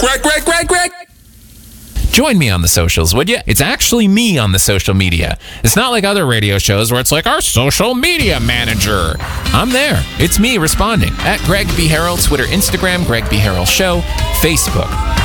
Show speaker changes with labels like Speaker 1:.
Speaker 1: Greg. Join me on the socials, would you? It's actually me on the social media. It's not like other radio shows where it's like our social media manager. I'm there. It's me responding at Greg B. Harrell, Twitter, Instagram, Greg B. Harrell Show, Facebook.